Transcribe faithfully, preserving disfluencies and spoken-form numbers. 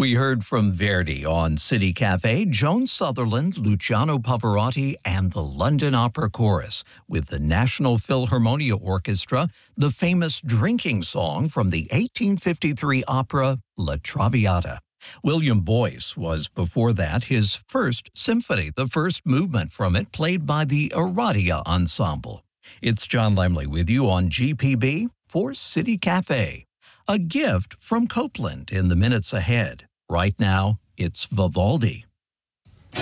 We heard from Verdi on City Cafe, Joan Sutherland, Luciano Pavarotti, and the London Opera Chorus with the National Philharmonia Orchestra, the famous drinking song from the eighteen fifty-three opera La Traviata. William Boyce was before that his first symphony, the first movement from it played by the Aradia Ensemble. It's John Lemley with you on G P B for City Cafe. A gift from Copeland in the minutes ahead. Right now, it's Vivaldi.